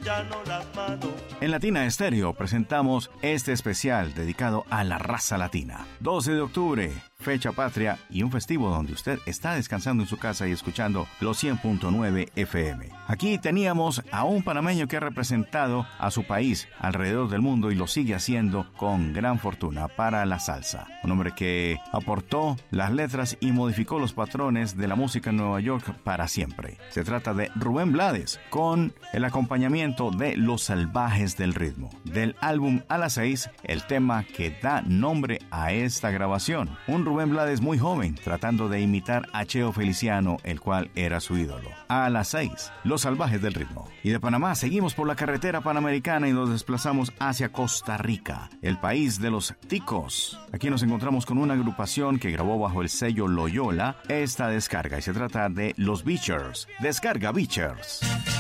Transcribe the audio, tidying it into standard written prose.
En Latina Estéreo presentamos este especial dedicado a la raza latina. 12 de octubre, fecha patria y un festivo donde usted está descansando en su casa y escuchando los 100.9 FM. Aquí teníamos a un panameño que ha representado a su país alrededor del mundo y lo sigue haciendo con gran fortuna para la salsa. Un hombre que aportó las letras y modificó los patrones de la música en Nueva York para siempre. Se trata de Rubén Blades con el acompañamiento de Los Salvajes del Ritmo. Del álbum A las 6, el tema que da nombre a esta grabación. Un Rubén Blades muy joven, tratando de imitar a Cheo Feliciano, el cual era su ídolo. A las 6, Los Salvajes del Ritmo. Y de Panamá seguimos por la carretera panamericana y nos desplazamos hacia Costa Rica, el país de los ticos. Aquí nos encontramos con una agrupación que grabó bajo el sello Loyola esta descarga y se trata de Los Beachers. Descarga Beachers.